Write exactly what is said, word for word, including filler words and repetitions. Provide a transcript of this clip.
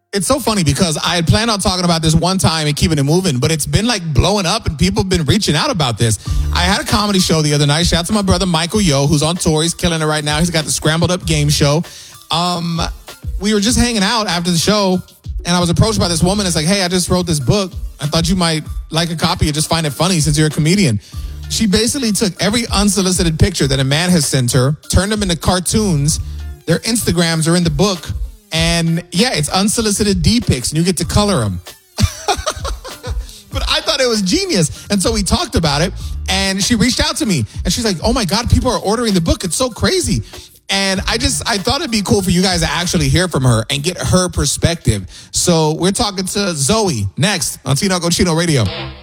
It's so funny because I had planned on talking about this one time and keeping it moving, but it's been like blowing up and people have been reaching out about this. I had a comedy show the other night. Shout out to my brother Michael Yo, who's on tour. He's killing it right now. He's got the Scrambled Up Game Show. Um, we were just hanging out after the show and I was approached by this woman. It's like, hey, I just wrote this book. I thought you might like a copy and just find it funny since you're a comedian. She basically took every unsolicited picture that a man has sent her, turned them into cartoons. Their Instagrams are in the book. And yeah, it's unsolicited D pics and you get to color them. But I thought it was genius. And so we talked about it and she reached out to me and she's like, oh my God, people are ordering the book. It's so crazy. And I just, I thought it'd be cool for you guys to actually hear from her and get her perspective. So we're talking to Zoe next on Tino Cochino Radio.